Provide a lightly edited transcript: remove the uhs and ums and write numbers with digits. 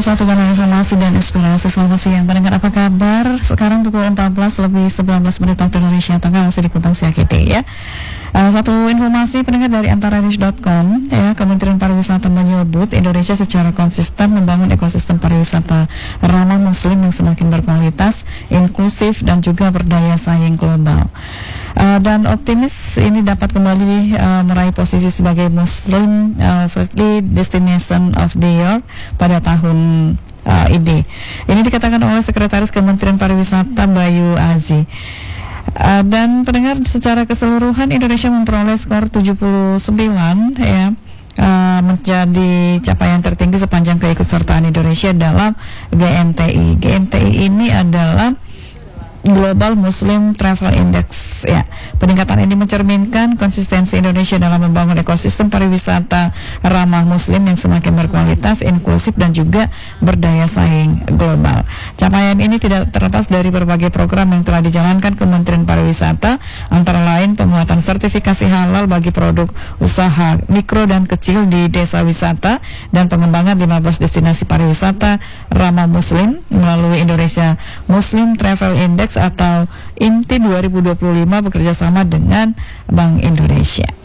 101 Kanal Informasi dan Inspirasi. Selamat siang pendengar, apa kabar? Sekarang pukul 14 lebih 19 menit waktu Indonesia Tengah, masih di Kupang Siakiti ya. Satu informasi pendengar dari antaranews.com ya, Kementerian Pariwisata menyebut Indonesia secara konsisten membangun ekosistem pariwisata ramah muslim yang semakin berkualitas, inklusif dan juga berdaya saing global. Dan optimis ini dapat kembali meraih posisi sebagai Muslim Friendly Destination of the Year pada tahun ini. Ini dikatakan oleh Sekretaris Kementerian Pariwisata Bayu Azi. Dan pendengar, secara keseluruhan Indonesia memperoleh skor 79 ya, menjadi capaian tertinggi sepanjang keikutsertaan Indonesia dalam GMTI. GMTI ini adalah Global Muslim Travel Index ya. Peningkatan ini mencerminkan konsistensi Indonesia dalam membangun ekosistem pariwisata ramah muslim yang semakin berkualitas, inklusif dan juga berdaya saing global. Capaian ini tidak terlepas dari berbagai program yang telah dijalankan Kementerian Pariwisata, antara lain penguatan sertifikasi halal bagi produk usaha mikro dan kecil di desa wisata dan pengembangan 15 destinasi pariwisata ramah muslim melalui Indonesia Muslim Travel Index atau IMTI 2025 bekerja sama dengan Bank Indonesia.